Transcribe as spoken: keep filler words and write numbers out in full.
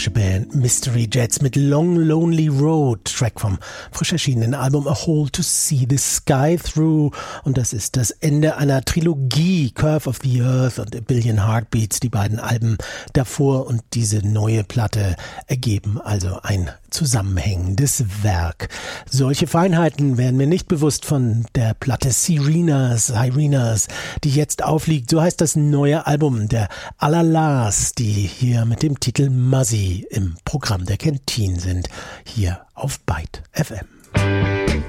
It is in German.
britische Band Mystery Jets mit Long Lonely Road, Track vom frisch erschienenen Album A Hole to See the Sky Through. Und das ist das Ende einer Trilogie, Curve of the Earth und A Billion Heartbeats. Die beiden Alben davor und diese neue Platte ergeben also ein zusammenhängendes Werk. Solche Feinheiten wären mir nicht bewusst von der Platte Sirenas, Sirenas, die jetzt aufliegt. So heißt das neue Album der Alalas, die hier mit dem Titel Muzzy im Programm der Kentin sind, hier auf Byte F M.